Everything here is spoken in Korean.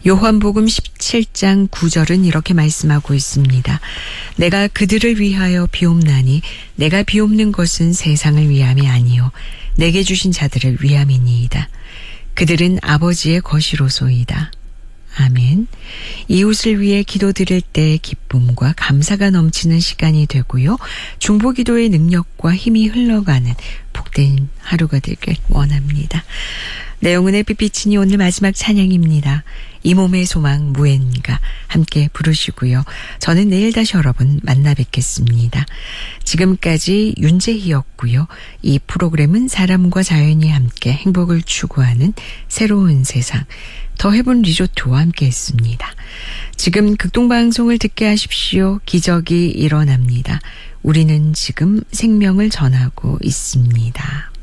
요한복음 17장 9절은 이렇게 말씀하고 있습니다. 내가 그들을 위하여 비옵나니 내가 비옵는 것은 세상을 위함이 아니요 내게 주신 자들을 위함이니이다. 그들은 아버지의 것이로소이다. 아멘. 이웃을 위해 기도드릴 때 기쁨과 감사가 넘치는 시간이 되고요. 중보기도의 능력과 힘이 흘러가는 복된 하루가 되길 원합니다. 네, 영혼의 빛비치니 오늘 마지막 찬양입니다. 이 몸의 소망 무엔가 함께 부르시고요. 저는 내일 다시 여러분 만나 뵙겠습니다. 지금까지 윤재희였고요. 이 프로그램은 사람과 자연이 함께 행복을 추구하는 새로운 세상 더 해본 리조트와 함께 했습니다. 지금 극동방송을 듣게 하십시오. 기적이 일어납니다. 우리는 지금 생명을 전하고 있습니다.